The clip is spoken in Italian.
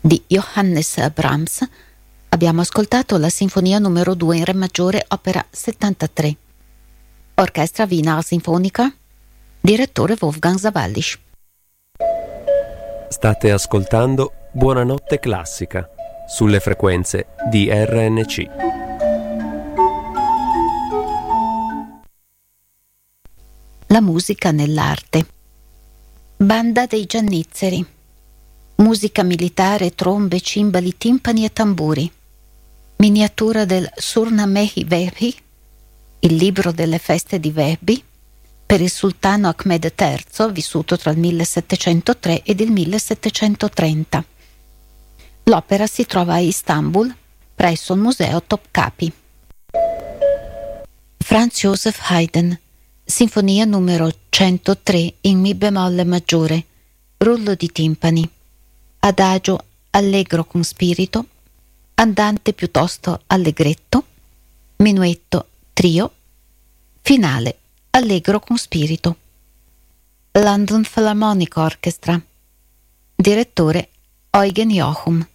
di Johannes Brahms, abbiamo ascoltato la Sinfonia numero 2 in Re maggiore, opera 73. Orchestra Wiener Sinfonica, direttore Wolfgang Sawallisch. State ascoltando Buonanotte Classica sulle frequenze di RNC. La musica nell'arte. Banda dei Giannizzeri. Musica militare, trombe, cimbali, timpani e tamburi. Miniatura del Surnamehi Vehbi, il libro delle feste di Vehbi, per il sultano Ahmed III, vissuto tra il 1703 ed il 1730. L'opera si trova a Istanbul, presso il museo Topkapi. Franz Joseph Haydn, Sinfonia numero 103 in Mi bemolle maggiore, rullo di timpani, adagio allegro con spirito, andante piuttosto allegretto, minuetto trio, finale allegro con spirito. London Philharmonic Orchestra, direttore Eugen Jochum.